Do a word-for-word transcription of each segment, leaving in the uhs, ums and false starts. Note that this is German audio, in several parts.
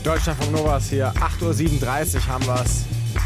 Deutschlandfunk Novas hier, acht Uhr siebenunddreißig haben wir's.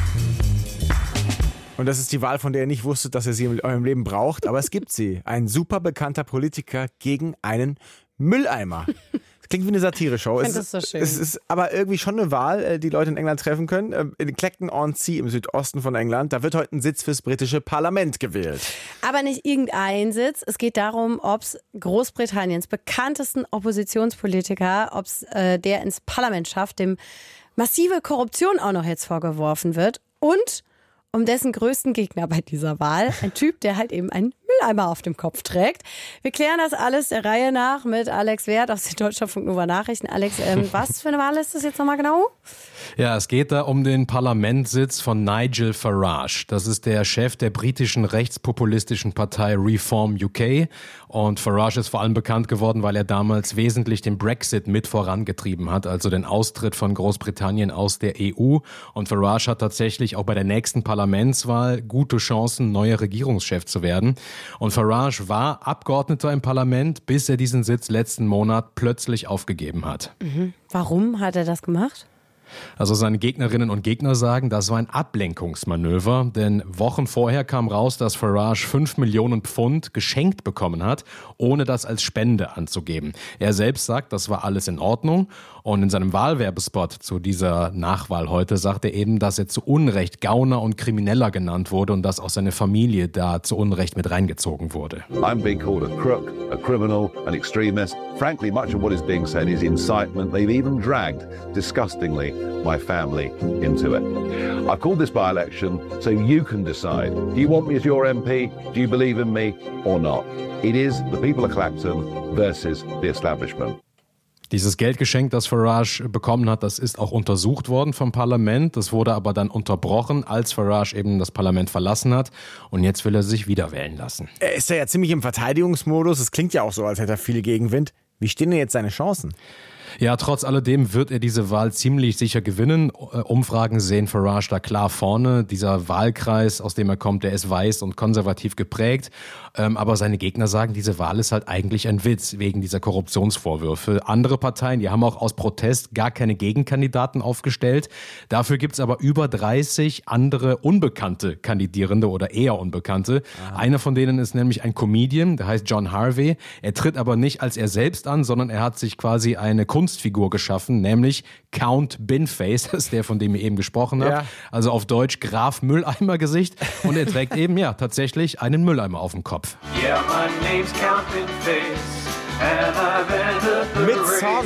Und das ist die Wahl, von der ihr nicht wusstet, dass ihr sie in eurem Leben braucht, aber es gibt sie. Ein super bekannter Politiker gegen einen Mülleimer. Das klingt wie eine Satire-Show. Ich finde das so schön. Es ist aber irgendwie schon eine Wahl, die Leute in England treffen können. In Clacton-on-Sea im Südosten von England, da wird heute ein Sitz fürs britische Parlament gewählt. Aber nicht irgendein Sitz. Es geht darum, ob es Großbritanniens bekanntesten Oppositionspolitiker, ob es äh, der ins Parlament schafft, dem massive Korruption auch noch jetzt vorgeworfen wird. Und um dessen größten Gegner bei dieser Wahl, ein Typ, der halt eben einen Mülleimer auf dem Kopf trägt. Wir klären das alles der Reihe nach mit Alex Wert aus den Deutschlandfunk Nova Nachrichten. Alex, ähm, was für eine Wahl ist das jetzt nochmal genau? Ja, es geht da um den Parlamentssitz von Nigel Farage. Das ist der Chef der britischen rechtspopulistischen Partei Reform U K. Und Farage ist vor allem bekannt geworden, weil er damals wesentlich den Brexit mit vorangetrieben hat, also den Austritt von Großbritannien aus der E U. Und Farage hat tatsächlich auch bei der nächsten Parlamentswahl gute Chancen, neuer Regierungschef zu werden. Und Farage war Abgeordneter im Parlament, bis er diesen Sitz letzten Monat plötzlich aufgegeben hat. Mhm. Warum hat er das gemacht? Also seine Gegnerinnen und Gegner sagen, das war ein Ablenkungsmanöver, denn Wochen vorher kam raus, dass Farage fünf Millionen Pfund geschenkt bekommen hat, ohne das als Spende anzugeben. Er selbst sagt, das war alles in Ordnung, und in seinem Wahlwerbespot zu dieser Nachwahl heute sagt er eben, dass er zu Unrecht Gauner und Krimineller genannt wurde und dass auch seine Familie da zu Unrecht mit reingezogen wurde. I'm being called a crook, a criminal, an extremist. Frankly, much of what is being said is incitement. They've even dragged, disgustingly, my family into it. I've called this by-election so you can decide. Do you want me as your M P? Do you believe in me or not? It is the people of Clacton versus the establishment. Dieses Geldgeschenk, das Farage bekommen hat, das ist auch untersucht worden vom Parlament. Das wurde aber dann unterbrochen, als Farage eben das Parlament verlassen hat. Und jetzt will er sich wieder wählen lassen. Er ist ja ziemlich im Verteidigungsmodus. Es klingt ja auch so, als hätte er viel Gegenwind. Wie stehen denn jetzt seine Chancen? Ja, trotz alledem wird er diese Wahl ziemlich sicher gewinnen. Umfragen sehen Farage da klar vorne. Dieser Wahlkreis, aus dem er kommt, der ist weiß und konservativ geprägt. Aber seine Gegner sagen, diese Wahl ist halt eigentlich ein Witz wegen dieser Korruptionsvorwürfe. Andere Parteien, die haben auch aus Protest gar keine Gegenkandidaten aufgestellt. Dafür gibt's aber über dreißig andere unbekannte Kandidierende oder eher Unbekannte. Ah. Einer von denen ist nämlich ein Comedian, der heißt John Harvey. Er tritt aber nicht als er selbst an, sondern er hat sich quasi eine Kunstfigur geschaffen, nämlich Count Binface, das ist der, von dem ihr eben gesprochen habt. Ja. Also auf Deutsch Graf Mülleimer-Gesicht. Und er trägt eben, ja, tatsächlich einen Mülleimer auf dem Kopf. Yeah, my name's Count Binface and I've entered the Mit Song.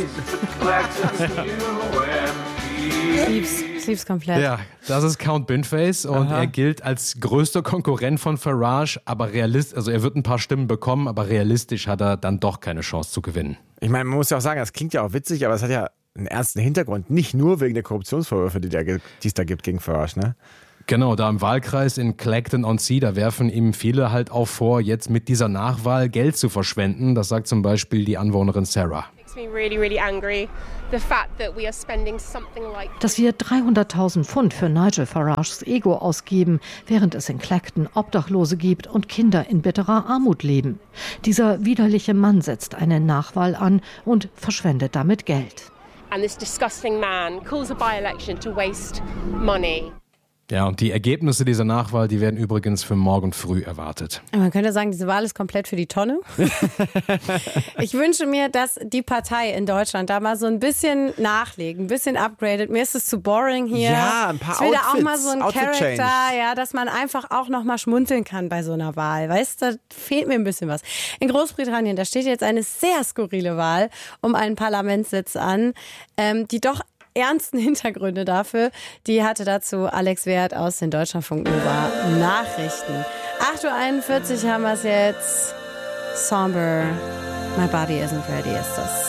Ich lieb's, ich lieb's komplett. Ja, das ist Count Binface und Aha. er gilt als größter Konkurrent von Farage, aber realist, also er wird ein paar Stimmen bekommen, aber realistisch hat er dann doch keine Chance zu gewinnen. Ich meine, man muss ja auch sagen, das klingt ja auch witzig, aber es hat ja einen ernsten Hintergrund. Nicht nur wegen der Korruptionsvorwürfe, die, der, die es da gibt gegen Farage, ne? Genau, da im Wahlkreis in Clacton-on-Sea, da werfen ihm viele halt auch vor, jetzt mit dieser Nachwahl Geld zu verschwenden. Das sagt zum Beispiel die Anwohnerin Sarah. Dass wir dreihunderttausend Pfund für Nigel Farages Ego ausgeben, während es in Clacton Obdachlose gibt und Kinder in bitterer Armut leben. Dieser widerliche Mann setzt eine Nachwahl an und verschwendet damit Geld. And this disgusting man calls a by-election to waste money. Ja, und die Ergebnisse dieser Nachwahl, die werden übrigens für morgen früh erwartet. Man könnte sagen, diese Wahl ist komplett für die Tonne. Ich wünsche mir, dass die Partei in Deutschland da mal so ein bisschen nachlegt, ein bisschen upgradet. Mir ist es zu boring hier. Ja, ein paar ich will Outfits, da auch mal so ein Outfit-Change. Charakter, ja, dass man einfach auch noch mal schmunzeln kann bei so einer Wahl. Weißt du, da fehlt mir ein bisschen was. In Großbritannien, da steht jetzt eine sehr skurrile Wahl um einen Parlamentssitz an, ähm, die doch ernsten Hintergründe dafür. Die hatte dazu Alex Wert aus den Deutschlandfunk Nova Nachrichten. acht Uhr einundvierzig haben wir es jetzt. Somber, My Body Isn't Ready ist das.